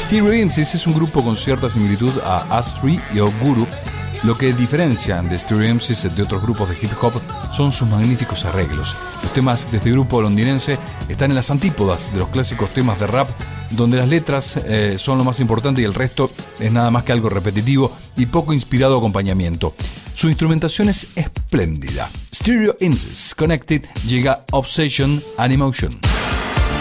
Stereo MCs es un grupo con cierta similitud a Us-3 y Guru. Lo que diferencia de Stereo MCs de otros grupos de hip hop son sus magníficos arreglos. Los temas de este grupo londinense están en las antípodas de los clásicos temas de rap, donde las letras son lo más importante y el resto es nada más que algo repetitivo y poco inspirado acompañamiento. Su instrumentación es espléndida. Stereo MCs Connected llega Obsession and Emotion.